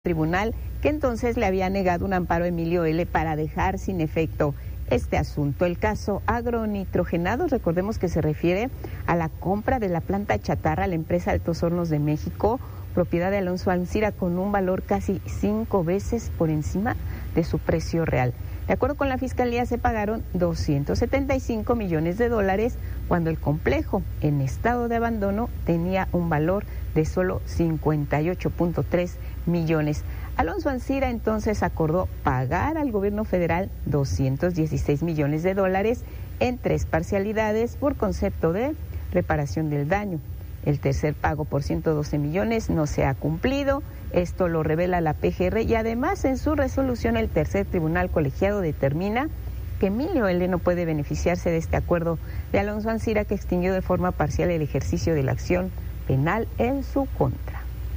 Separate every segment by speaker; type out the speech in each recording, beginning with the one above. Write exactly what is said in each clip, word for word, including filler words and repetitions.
Speaker 1: tribunal que entonces le había negado un amparo a Emilio L. para dejar sin efecto este asunto. El caso agronitrogenados, recordemos que se refiere a la compra de la planta chatarra a la empresa Altos Hornos de México, propiedad de Alonso Ancira, con un valor casi cinco veces por encima de su precio real. De acuerdo con la Fiscalía, se pagaron doscientos setenta y cinco millones de dólares cuando el complejo en estado de abandono tenía un valor de solo cincuenta y ocho punto tres millones. Alonso Ancira entonces acordó pagar al gobierno federal doscientos dieciséis millones de dólares en tres parcialidades por concepto de reparación del daño. El tercer pago por ciento doce millones no se ha cumplido. Esto lo revela la P G R y además en su resolución el tercer tribunal colegiado determina que Emilio L. no puede beneficiarse de este acuerdo de Alonso Ancira, que extinguió de forma parcial el ejercicio de la acción penal en su contra.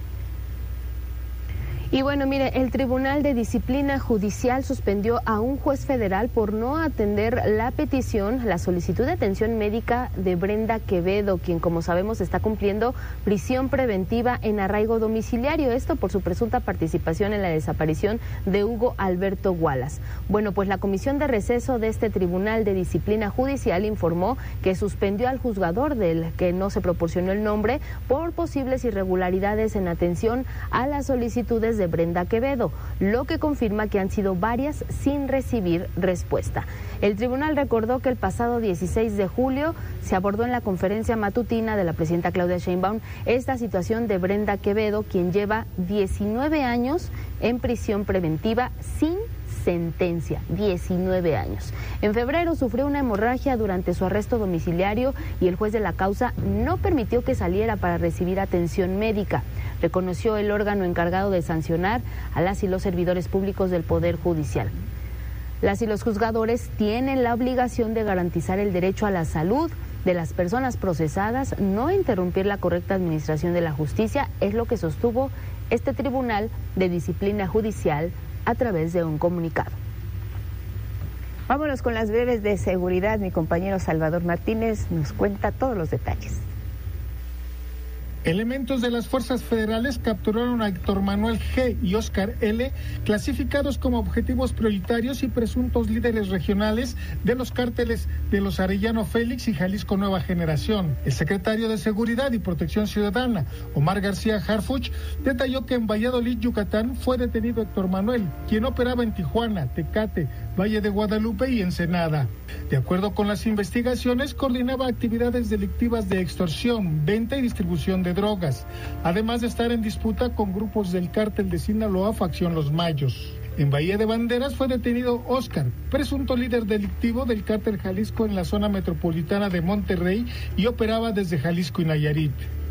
Speaker 2: Y bueno, mire, el Tribunal de Disciplina Judicial suspendió a un juez federal por no atender la petición, la solicitud de atención médica de Brenda Quevedo, quien, como sabemos, está cumpliendo prisión preventiva en arraigo domiciliario, esto por su presunta participación en la desaparición de Hugo Alberto Wallace. Bueno, pues la Comisión de Receso de este Tribunal de Disciplina Judicial informó que suspendió al juzgador, del que no se proporcionó el nombre, por posibles irregularidades en atención a las solicitudes de Brenda Quevedo, lo que confirma que han sido varias sin recibir respuesta. El tribunal recordó que el pasado dieciséis de julio se abordó en la conferencia matutina de la presidenta Claudia Sheinbaum esta situación de Brenda Quevedo, quien lleva diecinueve años en prisión preventiva sin sentencia, diecinueve años. En febrero sufrió una hemorragia durante su arresto domiciliario y el juez de la causa no permitió que saliera para recibir atención médica. Reconoció el órgano encargado de sancionar a las y los servidores públicos del Poder Judicial. Las y los juzgadores tienen la obligación de garantizar el derecho a la salud de las personas procesadas, no interrumpir la correcta administración de la justicia, es lo que sostuvo este Tribunal de Disciplina Judicial a través de un comunicado.
Speaker 1: Vámonos con las breves de seguridad. Mi compañero Salvador Martínez nos cuenta todos los detalles.
Speaker 3: Elementos de las fuerzas federales capturaron a Héctor Manuel G. y Óscar L., clasificados como objetivos prioritarios y presuntos líderes regionales de los cárteles de los Arellano Félix y Jalisco Nueva Generación. El secretario de Seguridad y Protección Ciudadana, Omar García Harfuch, detalló que en Valladolid, Yucatán, fue detenido Héctor Manuel, quien operaba en Tijuana, Tecate, Valle de Guadalupe y Ensenada. De acuerdo con las investigaciones, coordinaba actividades delictivas de extorsión, venta y distribución de drogas, además de estar en disputa con grupos del cártel de Sinaloa, facción Los Mayos. En Bahía de Banderas fue detenido Óscar, presunto líder delictivo del cártel Jalisco en la zona metropolitana de Monterrey y operaba desde Jalisco y Nayarit.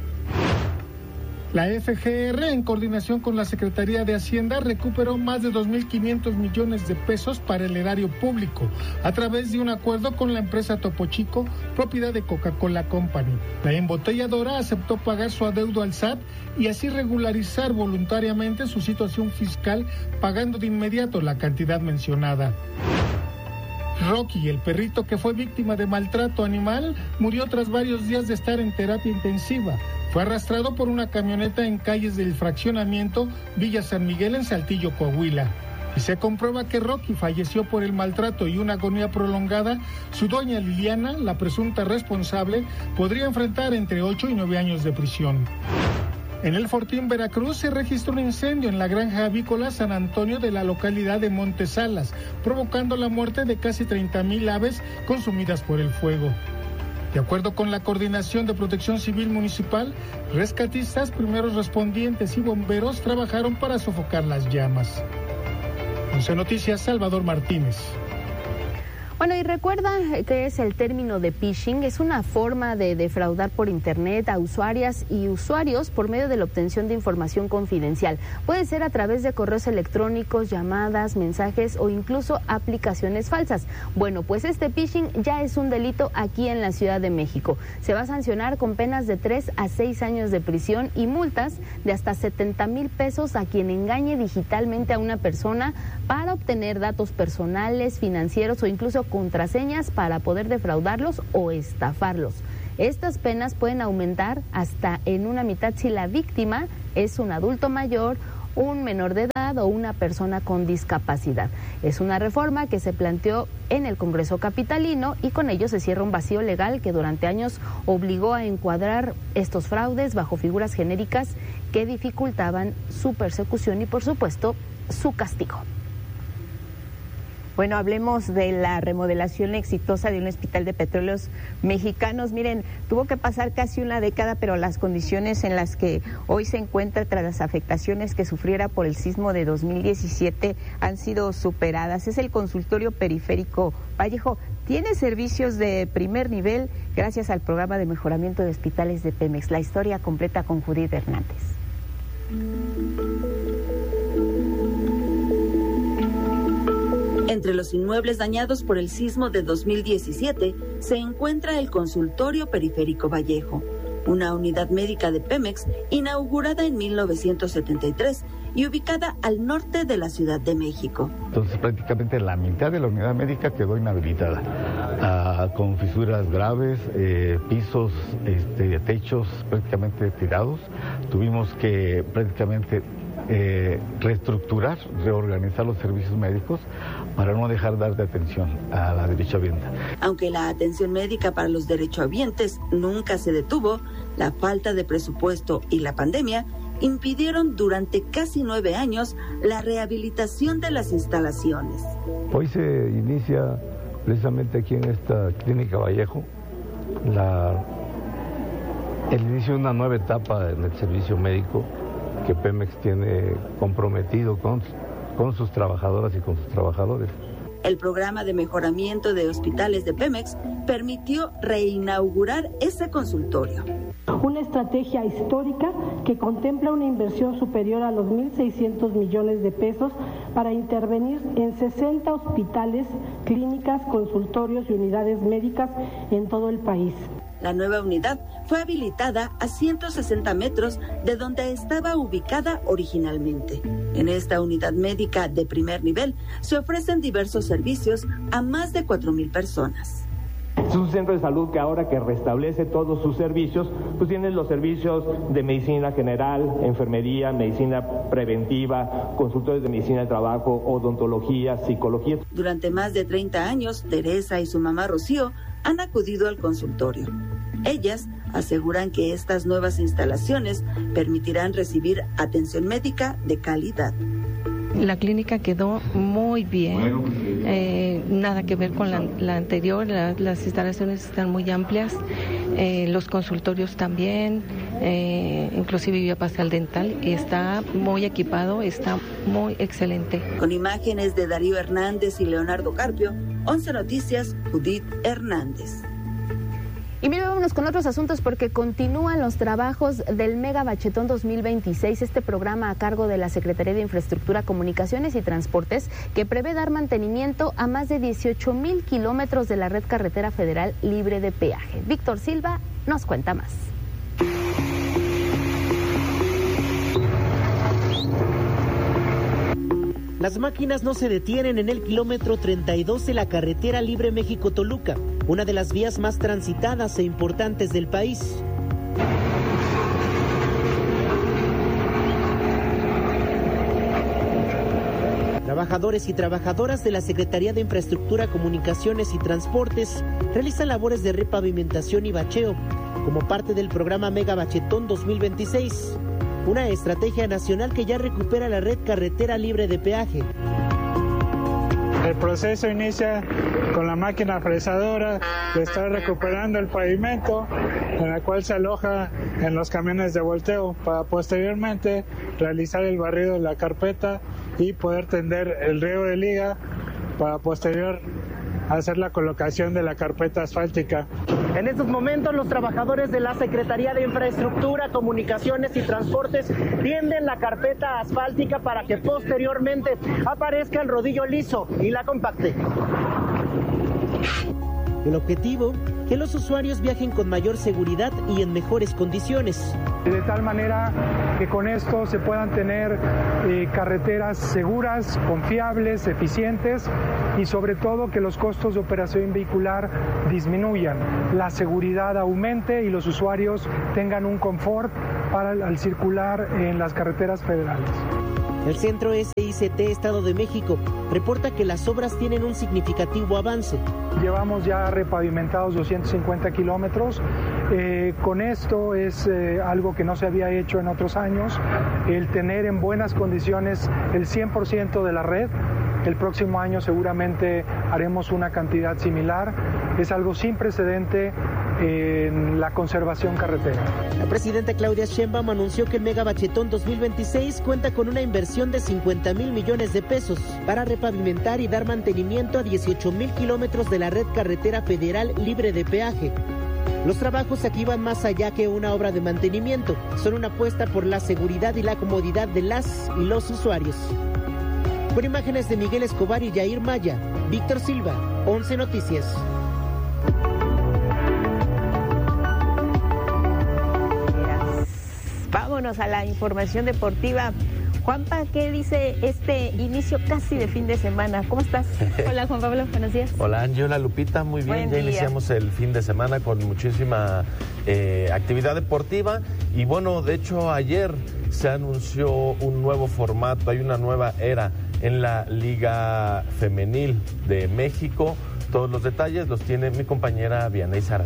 Speaker 3: La F G R, en coordinación con la Secretaría de Hacienda, recuperó más de dos mil quinientos millones de pesos para el erario público a través de un acuerdo con la empresa Topo Chico, propiedad de Coca-Cola Company. La embotelladora aceptó pagar su adeudo al S A T y así regularizar voluntariamente su situación fiscal, pagando de inmediato la cantidad mencionada. Rocky, el perrito que fue víctima de maltrato animal, murió tras varios días de estar en terapia intensiva. Fue arrastrado por una camioneta en calles del fraccionamiento Villa San Miguel en Saltillo, Coahuila. Y se comprueba que Rocky falleció por el maltrato y una agonía prolongada. Su doña Liliana, la presunta responsable, podría enfrentar entre ocho y nueve años de prisión. En el Fortín, Veracruz, se registró un incendio en la granja avícola San Antonio de la localidad de Montesalas, provocando la muerte de casi treinta mil aves consumidas por el fuego. De acuerdo con la Coordinación de Protección Civil Municipal, rescatistas, primeros respondientes y bomberos trabajaron para sofocar las llamas. once Noticias, Salvador Martínez.
Speaker 2: Bueno, y recuerda que es el término de phishing, es una forma de defraudar por internet a usuarias y usuarios por medio de la obtención de información confidencial. Puede ser a través de correos electrónicos, llamadas, mensajes o incluso aplicaciones falsas. Bueno, pues este phishing ya es un delito aquí en la Ciudad de México. Se va a sancionar con penas de tres a seis años de prisión y multas de hasta setenta mil pesos a quien engañe digitalmente a una persona para obtener datos personales, financieros o incluso contraseñas para poder defraudarlos o estafarlos. Estas penas pueden aumentar hasta en una mitad si la víctima es un adulto mayor un menor de edad o una persona con discapacidad. Es una reforma que se planteó en el Congreso capitalino y con ello se cierra un vacío legal que durante años obligó a encuadrar estos fraudes bajo figuras genéricas que dificultaban su persecución y, por supuesto, su castigo.
Speaker 1: Bueno, hablemos de la remodelación exitosa de un hospital de petróleos mexicanos. Miren, tuvo que pasar casi una década, pero las condiciones en las que hoy se encuentra tras las afectaciones que sufriera por el sismo de dos mil diecisiete han sido superadas. Es el consultorio periférico Vallejo. Tiene servicios de primer nivel gracias al programa de mejoramiento de hospitales de Pemex. La historia completa con Judith Hernández.
Speaker 4: Entre los inmuebles dañados por el sismo de dos mil diecisiete se encuentra el consultorio periférico Vallejo, una unidad médica de Pemex inaugurada en mil novecientos setenta y tres y ubicada al norte de la Ciudad de México.
Speaker 5: Entonces prácticamente la mitad de la unidad médica quedó inhabilitada, ah, con fisuras graves, eh, pisos, este, techos prácticamente tirados. Tuvimos que prácticamente Eh, reestructurar, reorganizar los servicios médicos para no dejar dar de atención a la derechohabiente.
Speaker 4: Aunque la atención médica para los derechohabientes nunca se detuvo, la falta de presupuesto y la pandemia impidieron durante casi nueve años la rehabilitación de las instalaciones.
Speaker 6: Hoy se inicia precisamente aquí en esta clínica Vallejo la, el inicio de una nueva etapa en el servicio médico que Pemex tiene comprometido con, con sus trabajadoras y con sus trabajadores.
Speaker 4: El programa de mejoramiento de hospitales de Pemex permitió reinaugurar ese consultorio.
Speaker 7: Una estrategia histórica que contempla una inversión superior a los mil seiscientos millones de pesos para intervenir en sesenta hospitales, clínicas, consultorios y unidades médicas en todo el país.
Speaker 4: La nueva unidad fue habilitada a ciento sesenta metros de donde estaba ubicada originalmente. En esta unidad médica de primer nivel se ofrecen diversos servicios a más de cuatro mil personas.
Speaker 8: Es un centro de salud que ahora que restablece todos sus servicios, pues tiene los servicios de medicina general, enfermería, medicina preventiva, consultores de medicina del trabajo, odontología, psicología.
Speaker 4: Durante más de treinta años, Teresa y su mamá Rocío han acudido al consultorio. Ellas aseguran que estas nuevas instalaciones permitirán recibir atención médica de calidad.
Speaker 9: La clínica quedó muy bien, eh, nada que ver con la, la anterior, la, las instalaciones están muy amplias, eh, los consultorios también, eh, inclusive ya pasé al dental, está muy equipado, está muy excelente.
Speaker 4: Con imágenes de Darío Hernández y Leonardo Carpio, once Noticias, Judith Hernández.
Speaker 2: Y mire, vámonos con otros asuntos porque continúan los trabajos del Mega Bachetón dos mil veintiséis, este programa a cargo de la Secretaría de Infraestructura, Comunicaciones y Transportes, que prevé dar mantenimiento a más de dieciocho mil kilómetros de la red carretera federal libre de peaje. Víctor Silva nos cuenta más.
Speaker 10: Las máquinas no se detienen en el kilómetro treinta y dos de la carretera libre México-Toluca, una de las vías más transitadas e importantes del país. Trabajadores y trabajadoras de la Secretaría de Infraestructura, Comunicaciones y Transportes realizan labores de repavimentación y bacheo como parte del programa Mega Bachetón dos mil veintiséis. Una estrategia nacional que ya recupera la red carretera libre de peaje.
Speaker 11: El proceso inicia con la máquina fresadora que está recuperando el pavimento, en la cual se aloja en los camiones de volteo para posteriormente realizar el barrido de la carpeta y poder tender el riego de liga para posterior hacer la colocación de la carpeta asfáltica.
Speaker 10: En estos momentos los trabajadores de la Secretaría de Infraestructura, Comunicaciones y Transportes tienden la carpeta asfáltica para que posteriormente aparezca el rodillo liso y la compacte. El objetivo, que los usuarios viajen con mayor seguridad y en mejores condiciones.
Speaker 12: De tal manera que con esto se puedan tener eh, carreteras seguras, confiables, eficientes y sobre todo que los costos de operación vehicular disminuyan, la seguridad aumente y los usuarios tengan un confort para al circular en las carreteras federales.
Speaker 10: El Centro S I C T Estado de México reporta que las obras tienen un significativo avance.
Speaker 12: Llevamos ya repavimentados doscientos cincuenta kilómetros. Eh, con esto es eh, algo que no se había hecho en otros años, el tener en buenas condiciones el cien por ciento de la red. El próximo año seguramente haremos una cantidad similar. Es algo sin precedente en la conservación carretera.
Speaker 10: La presidenta Claudia Sheinbaum anunció que el Megabachetón dos mil veintiséis cuenta con una inversión de cincuenta mil millones de pesos para repavimentar y dar mantenimiento a dieciocho mil kilómetros de la red carretera federal libre de peaje. Los trabajos aquí van más allá que una obra de mantenimiento, son una apuesta por la seguridad y la comodidad de las y los usuarios. Con imágenes de Miguel Escobar y Yair Maya, Víctor Silva, once Noticias.
Speaker 1: Vámonos a la información deportiva. Juanpa, ¿qué dice este inicio casi de fin de semana? ¿Cómo estás?
Speaker 2: Hola, Juan Pablo, buenos días.
Speaker 13: Hola, Angie, hola, Lupita, muy bien.
Speaker 1: Buen
Speaker 13: ya
Speaker 1: día.
Speaker 13: Iniciamos el fin de semana con muchísima eh, actividad deportiva. Y bueno, de hecho, ayer se anunció un nuevo formato, hay una nueva era en la Liga Femenil de México. Todos los detalles los tiene mi compañera Vianey Zárate.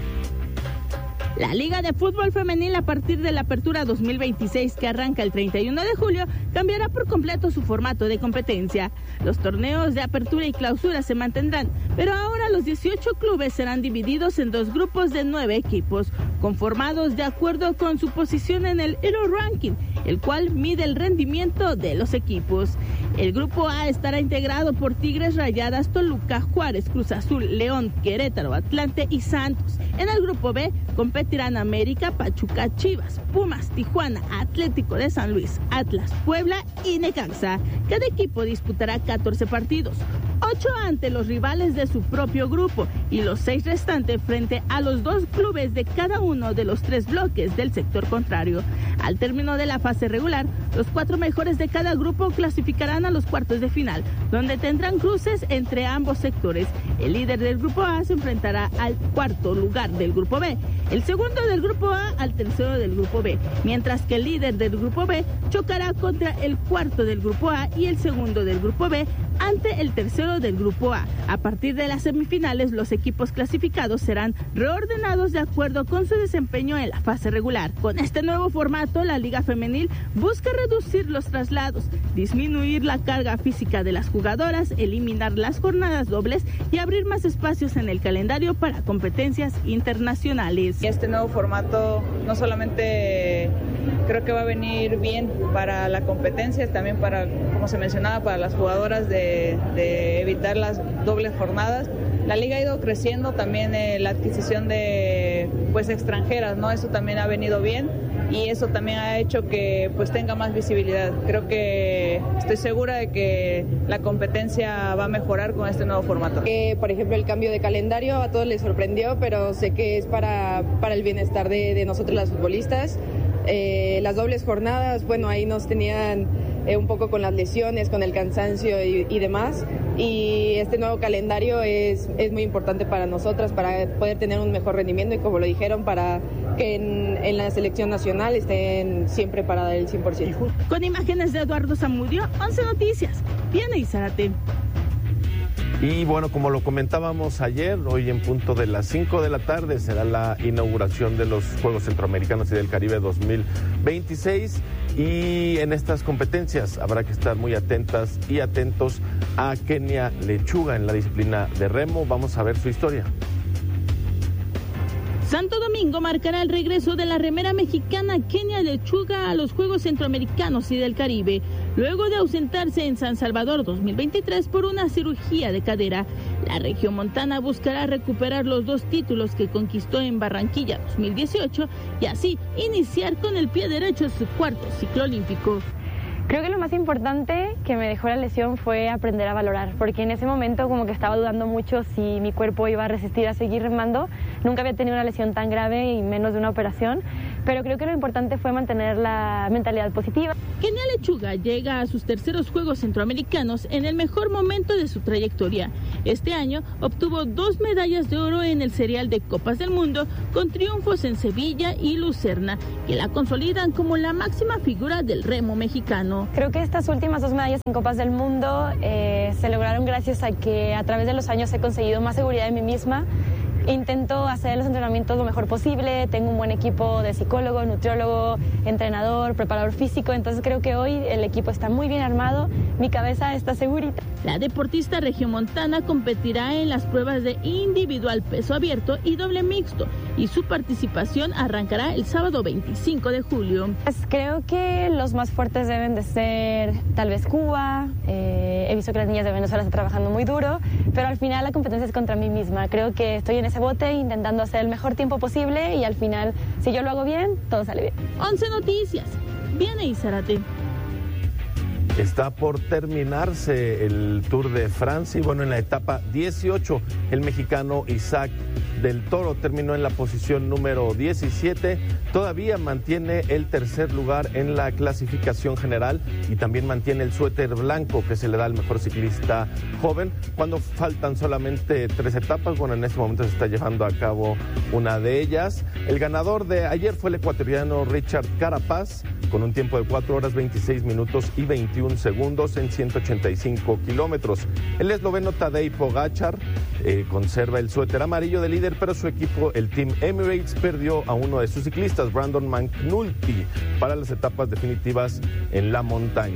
Speaker 14: La Liga de Fútbol Femenil, a partir de la apertura dos mil veintiséis, que arranca el treinta y uno de julio, cambiará por completo su formato de competencia. Los torneos de apertura y clausura se mantendrán, pero ahora los dieciocho clubes serán divididos en dos grupos de nueve equipos, conformados de acuerdo con su posición en el Hero Ranking, el cual mide el rendimiento de los equipos. El grupo A estará integrado por Tigres, Rayadas, Toluca, Juárez, Cruz Azul, León, Querétaro, Atlante y Santos. En el grupo B competirán América, Pachuca, Chivas, Pumas, Tijuana, Atlético de San Luis, Atlas, Puebla y Necaxa. Cada equipo disputará catorce partidos, ocho ante los rivales de su propio grupo y los seis restantes frente a los dos clubes de cada uno de los tres bloques del sector contrario. Al término de la fase regular, los cuatro mejores de cada grupo clasificarán a los cuartos de final, donde tendrán cruces entre ambos sectores. El líder del grupo A se enfrentará al cuarto lugar del grupo B, el segundo del grupo A al tercero del grupo B, mientras que el líder del grupo B chocará contra el cuarto del grupo A y el segundo del grupo B ante el tercero del grupo A. A partir de las semifinales, los equipos clasificados serán reordenados de acuerdo con su desempeño en la fase regular. Con este nuevo formato, la Liga Femenil busca reducir los traslados, disminuir la carga física de las jugadoras, eliminar las jornadas dobles y abrir más espacios en el calendario para competencias internacionales.
Speaker 15: Este nuevo formato no solamente creo que va a venir bien para la competencia, también para, como se mencionaba, para las jugadoras de, de evitar las dobles jornadas. La liga ha ido creciendo, también eh, la adquisición de pues extranjeras, ¿no? Eso también ha venido bien y eso también ha hecho que pues tenga más visibilidad. Creo que estoy segura de que la competencia va a mejorar con este nuevo formato.
Speaker 16: Eh, por ejemplo, el cambio de calendario a todos les sorprendió, pero sé que es para, para el bienestar de, de nosotros las futbolistas. Eh, las dobles jornadas, bueno, ahí nos tenían eh, un poco con las lesiones, con el cansancio y, y demás. Y este nuevo calendario es, es muy importante para nosotras, para poder tener un mejor rendimiento y, como lo dijeron, para que en, en la selección nacional estén siempre para dar el cien por ciento.
Speaker 14: Con imágenes de Eduardo Zamudio, once Noticias, Vianey Zárate.
Speaker 13: Y bueno, como lo comentábamos ayer, hoy en punto de las cinco de la tarde será la inauguración de los Juegos Centroamericanos y del Caribe dos mil veintiséis. Y en estas competencias habrá que estar muy atentas y atentos a Kenia Lechuga en la disciplina de remo. Vamos a ver su historia.
Speaker 14: Santo Domingo marcará el regreso de la remera mexicana Kenia Lechuga a los Juegos Centroamericanos y del Caribe, luego de ausentarse en San Salvador dos mil veintitrés por una cirugía de cadera. La regiomontana buscará recuperar los dos títulos que conquistó en Barranquilla dos mil dieciocho y así iniciar con el pie derecho su cuarto ciclo olímpico.
Speaker 2: Creo que lo más importante que me dejó la lesión fue aprender a valorar, porque en ese momento como que estaba dudando mucho si mi cuerpo iba a resistir a seguir remando. Nunca había tenido una lesión tan grave y menos de una operación,
Speaker 17: pero creo que lo importante fue mantener la mentalidad positiva.
Speaker 14: Kenia Lechuga llega a sus terceros Juegos Centroamericanos en el mejor momento de su trayectoria. Este año obtuvo dos medallas de oro en el serial de Copas del Mundo, con triunfos en Sevilla y Lucerna, que la consolidan como la máxima figura del remo mexicano.
Speaker 17: Creo que estas últimas dos medallas en Copas del Mundo eh, se lograron gracias a que a través de los años he conseguido más seguridad en mí misma. Intento hacer los entrenamientos lo mejor posible, tengo un buen equipo de psicólogo, nutriólogo, entrenador, preparador físico, entonces creo que hoy el equipo está muy bien armado, mi cabeza está segurita.
Speaker 14: La deportista regiomontana competirá en las pruebas de individual peso abierto y doble mixto, y su participación arrancará el sábado veinticinco de julio.
Speaker 17: Pues creo que los más fuertes deben de ser tal vez Cuba, eh, he visto que las niñas de Venezuela están trabajando muy duro, pero al final la competencia es contra mí misma, creo que estoy en ese bote intentando hacer el mejor tiempo posible y al final, si yo lo hago bien, todo sale bien.
Speaker 14: once Noticias, Vianey Zárate.
Speaker 13: Está por terminarse el Tour de Francia y bueno, en la etapa dieciocho, el mexicano Isaac del Toro terminó en la posición número diecisiete, todavía mantiene el tercer lugar en la clasificación general y también mantiene el suéter blanco que se le da al mejor ciclista joven cuando faltan solamente tres etapas. Bueno, en este momento se está llevando a cabo una de ellas. El ganador de ayer fue el ecuatoriano Richard Carapaz con un tiempo de cuatro horas veintiséis minutos y veintiún segundos en ciento ochenta y cinco kilómetros. El esloveno Tadej Pogačar eh, conserva el suéter amarillo de líder, pero su equipo, el Team Emirates, perdió a uno de sus ciclistas, Brandon McNulty, para las etapas definitivas en la montaña.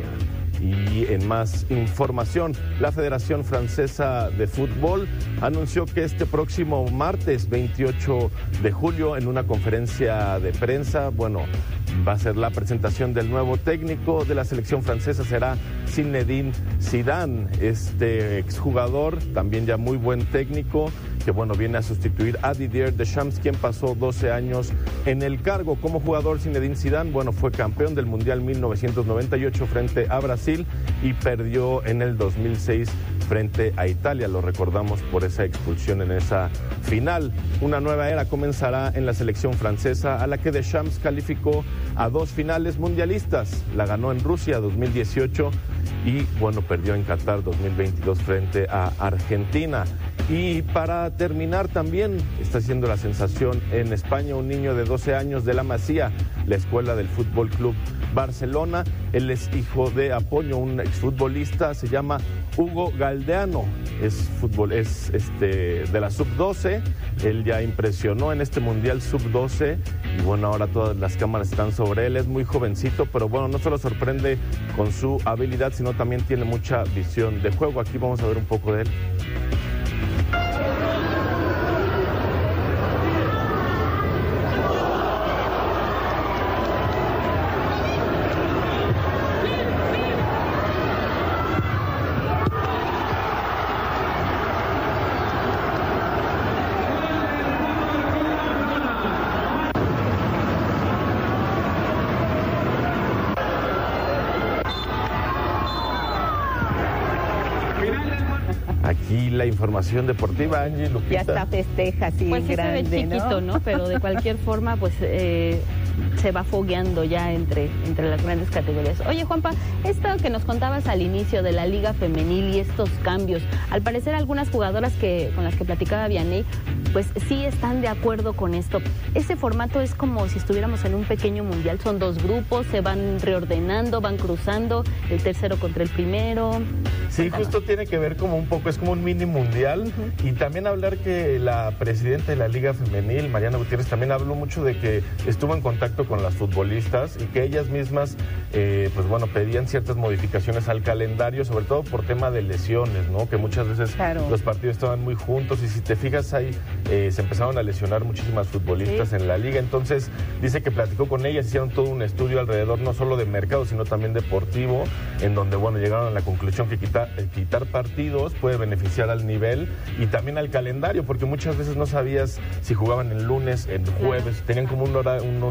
Speaker 13: Y en más información, la Federación Francesa de Fútbol anunció que este próximo martes veintiocho de julio, en una conferencia de prensa, bueno, va a ser la presentación del nuevo técnico de la selección francesa, será Zinedine Zidane, este exjugador, también ya muy buen técnico, que bueno, viene a sustituir a Didier Deschamps, quien pasó doce años en el cargo. Como jugador, Zinedine Zidane, bueno, fue campeón del Mundial mil novecientos noventa y ocho frente a Brasil y perdió en el dos mil seis frente a Italia. Lo recordamos por esa expulsión en esa final. Una nueva era comenzará en la selección francesa, a la que Deschamps calificó a dos finales mundialistas. La ganó en Rusia dos mil dieciocho y bueno, perdió en Qatar dos mil veintidós frente a Argentina. Y para terminar, también está haciendo la sensación en España un niño de doce años de La Masía, la escuela del Fútbol Club Barcelona. Él es hijo de Apoño, un exfutbolista, se llama Hugo Galdeano, es fútbol, es este de la sub doce, él ya impresionó en este Mundial sub doce y bueno, ahora todas las cámaras están sobre él, es muy jovencito, pero bueno, no solo sorprende con su habilidad, sino también tiene mucha visión de juego. Aquí vamos a ver un poco de él. Aquí la información deportiva, Angie, Lupita.
Speaker 1: Ya está festeja así
Speaker 2: pues
Speaker 1: grande,
Speaker 2: sí se ve chiquito, ¿no? ¿no? Pero de cualquier forma, pues eh, se va fogueando ya entre, entre las grandes categorías. Oye, Juanpa, esto que nos contabas al inicio de la Liga Femenil y estos cambios, al parecer algunas jugadoras que con las que platicaba Vianey, pues sí están de acuerdo con esto. Ese formato es como si estuviéramos en un pequeño mundial, son dos grupos, se van reordenando, van cruzando, el tercero contra el primero.
Speaker 13: Sí, justo tiene que ver como un poco, es como un mini mundial. Uh-huh. Y también hablar que la presidenta de la Liga Femenil, Mariana Gutiérrez, también habló mucho de que estuvo en contacto con las futbolistas y que ellas mismas, eh, pues bueno, pedían ciertas modificaciones al calendario, sobre todo por tema de lesiones, ¿no? Que muchas veces claro. los partidos estaban muy juntos y si te fijas ahí eh, se empezaron a lesionar muchísimas futbolistas sí. en la liga. Entonces dice que platicó con ellas, hicieron todo un estudio alrededor no solo de mercado, sino también deportivo, en donde, bueno, llegaron a la conclusión que quitar, eh, quitar partidos puede beneficiar al nivel y también al calendario, porque muchas veces no sabías si jugaban en lunes, en jueves, claro. tenían como un hora, unos calendarios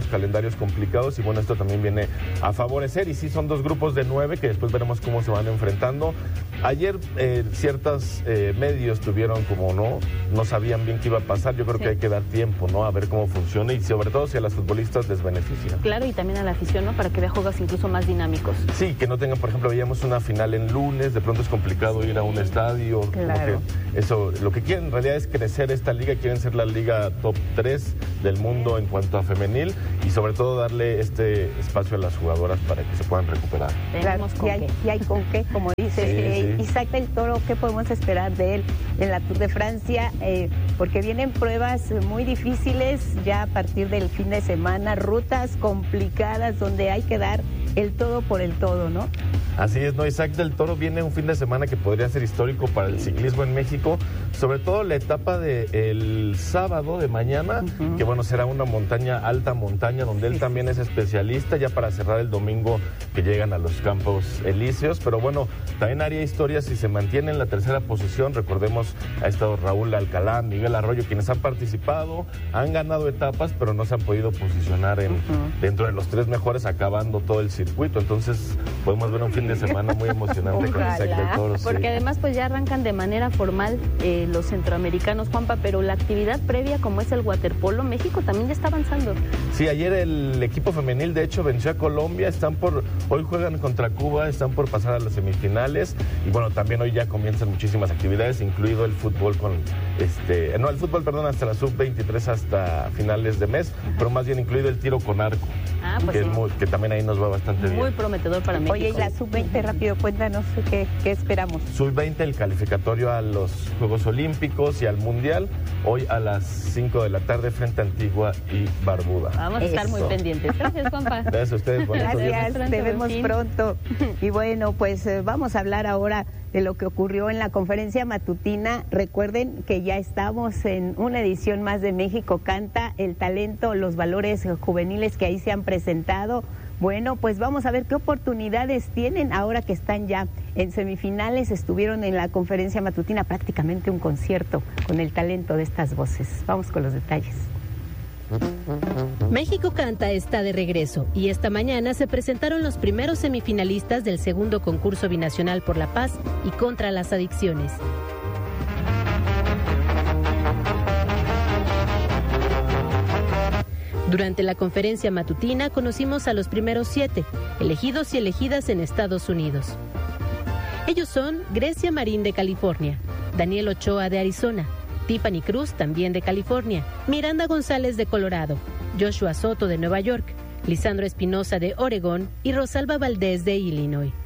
Speaker 13: calendarios complicados y bueno, esto también viene a favorecer y sí son dos grupos de nueve que después veremos cómo se van enfrentando. Ayer eh, ciertos eh, medios tuvieron como no, no sabían bien qué iba a pasar, yo creo sí. que hay que dar tiempo, ¿no? A ver cómo funciona y sobre todo si a las futbolistas les beneficia.
Speaker 2: Claro, y también a la afición, ¿no? Para que vea juegos incluso más dinámicos.
Speaker 13: Sí, que no tengan, por ejemplo, veíamos una final en lunes, de pronto es complicado ir a un estadio.
Speaker 2: Claro.
Speaker 13: Que eso, lo que quieren en realidad es crecer esta liga, quieren ser la liga top tres del mundo en cuanto a femenil y sobre todo darle este espacio a las jugadoras para que se puedan recuperar.
Speaker 1: Claro, y hay, y hay con qué, como dices, sí, eh, sí. Isaac del Toro, ¿qué podemos esperar de él en la Tour de Francia? Eh, porque vienen pruebas muy difíciles ya a partir del fin de semana, rutas complicadas donde hay que dar el todo por el todo, ¿no?
Speaker 13: Así es, ¿no? Isaac del Toro viene un fin de semana que podría ser histórico para el ciclismo en México, sobre todo la etapa del sábado de mañana, uh-huh. que bueno, será una montaña, alta montaña, donde él sí, también sí. es especialista, ya para cerrar el domingo que llegan a los Campos Elíseos, pero bueno, también haría historia si se mantiene en la tercera posición. Recordemos, ha estado Raúl Alcalá, Miguel Arroyo, quienes han participado, han ganado etapas, pero no se han podido posicionar en, uh-huh. dentro de los tres mejores, acabando todo el circuito, entonces podemos ver un fin de semana muy emocionante con Isaac del Toro.
Speaker 2: Porque
Speaker 13: sí.
Speaker 2: además pues ya arrancan de manera formal eh, los centroamericanos, Juanpa, pero la actividad previa como es el waterpolo, México también ya está avanzando.
Speaker 13: Sí, ayer el equipo femenil de hecho venció a Colombia, están por, hoy juegan contra Cuba, están por pasar a las semifinales y bueno, también hoy ya comienzan muchísimas actividades, incluido el fútbol con, este, no el fútbol, perdón, hasta la sub veintitrés hasta finales de mes, uh-huh. pero más bien incluido el tiro con arco,
Speaker 2: ah, pues
Speaker 13: que,
Speaker 2: sí.
Speaker 13: es muy, que también ahí nos va bastante
Speaker 2: muy
Speaker 13: bien.
Speaker 2: Muy prometedor para México.
Speaker 1: Oye, y la sub veinte, rápido, cuéntanos qué, qué esperamos.
Speaker 13: sub veinte, el calificatorio a los Juegos Olímpicos y al Mundial, hoy a las cinco de la tarde frente a Antigua y Barbuda.
Speaker 2: Vamos a
Speaker 1: Eso.
Speaker 2: estar muy pendientes. Gracias, Juanpa.
Speaker 13: Gracias a ustedes.
Speaker 1: Gracias, te vemos pronto. Y bueno, pues eh, vamos a hablar ahora de lo que ocurrió en la conferencia matutina. Recuerden que ya estamos en una edición más de México Canta, el talento, los valores juveniles que ahí se han presentado. Bueno, pues vamos a ver qué oportunidades tienen ahora que están ya en semifinales. Estuvieron en la conferencia matutina, prácticamente un concierto con el talento de estas voces. Vamos con los detalles.
Speaker 18: México Canta está de regreso y esta mañana se presentaron los primeros semifinalistas del segundo concurso binacional por la paz y contra las adicciones. Durante la conferencia matutina conocimos a los primeros siete, elegidos y elegidas en Estados Unidos. Ellos son Grecia Marín de California, Daniel Ochoa de Arizona, Tiffany Cruz también de California, Miranda González de Colorado, Joshua Soto de Nueva York, Lisandro Espinosa de Oregón y Rosalba Valdés de Illinois.